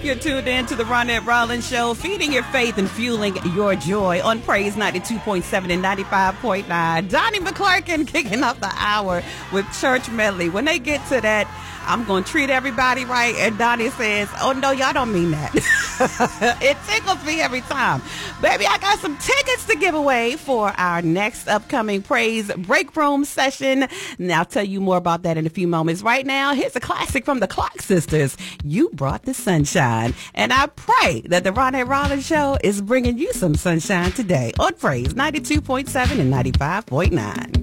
You're tuned in to the Ronette Rollins Show, feeding your faith and fueling your joy on Praise 92.7 and 95.9. Donnie McClurkin kicking off the hour with Church Medley. When they get to that, I'm going to treat everybody right. And Donnie says, oh, no, y'all don't mean that. It tickles me every time. Baby, I got some tickets to give away for our next upcoming Praise Break Room session. And I'll tell you more about that in a few moments. Right now, here's a classic from the Clock Sisters. You brought the sunshine. And I pray that the Ronette Rollins Show is bringing you some sunshine today on Praise 92.7 and 95.9.